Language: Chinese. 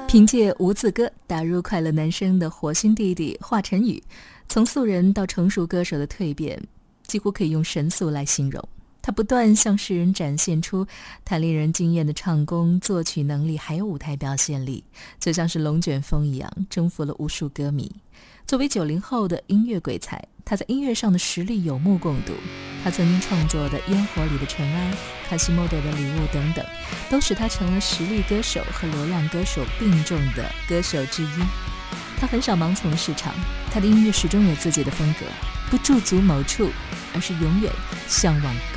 凭借无字歌打入快乐男声的火星弟弟华晨宇，从素人到成熟歌手的蜕变，几乎可以用神速来形容。他不断向世人展现出他令人惊艳的唱功、作曲能力，还有舞台表现力，就像是龙卷风一样，征服了无数歌迷。作为90后的音乐鬼才，他在音乐上的实力有目共睹。他曾经创作的《烟火里的尘埃》、卡西莫多的礼物等等，都使他成了实力歌手和流量歌手并重的歌手之一。他很少盲从市场，他的音乐始终有自己的风格，不驻足某处，而是永远向往